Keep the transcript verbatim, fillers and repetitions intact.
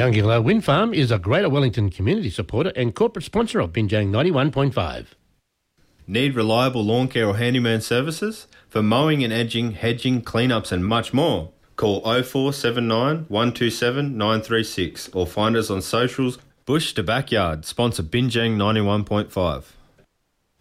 Yarngilla Wind Farm is a Greater Wellington community supporter and corporate sponsor of Binjang ninety-one point five. Need reliable lawn care or handyman services? For mowing and edging, hedging, cleanups and much more. Call oh four seven nine, one two seven, nine three six or find us on socials. Bush to Backyard, sponsor Binjang ninety-one point five.